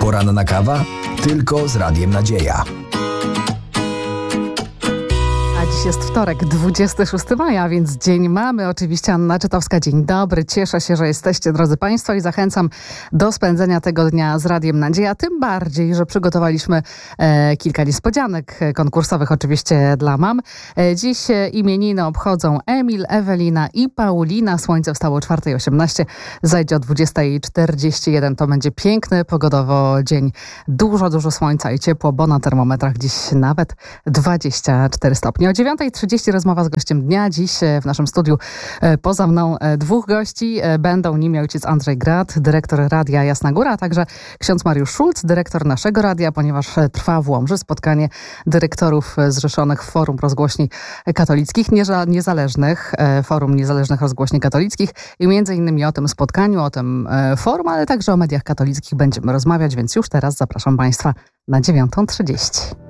Poranna kawa? Tylko z Radiem Nadzieja. Dziś jest wtorek, 26 maja, więc dzień mamy. Oczywiście Anna Czytowska, dzień dobry. Cieszę się, że jesteście, drodzy Państwo, i zachęcam do spędzenia tego dnia z Radiem Nadzieja. Tym bardziej, że przygotowaliśmy kilka niespodzianek konkursowych oczywiście dla mam. Dziś imieniny obchodzą Emil, Ewelina i Paulina. Słońce wstało o 4:18, zajdzie o 20:41. To będzie piękny pogodowo dzień. Dużo słońca i ciepło, bo na termometrach dziś nawet 24 stopnie. O 9:30 rozmowa z gościem dnia. Dziś w naszym studiu poza mną dwóch gości. Będą nimi ojciec Andrzej Grad, dyrektor Radia Jasna Góra, a także ksiądz Mariusz Szulc, dyrektor naszego radia, ponieważ trwa w Łomży spotkanie dyrektorów zrzeszonych w Forum Rozgłośni Katolickich, niezależnych, Forum Niezależnych Rozgłośni Katolickich, i między innymi o tym spotkaniu, o tym forum, ale także o mediach katolickich będziemy rozmawiać, więc już teraz zapraszam Państwa na 9:30.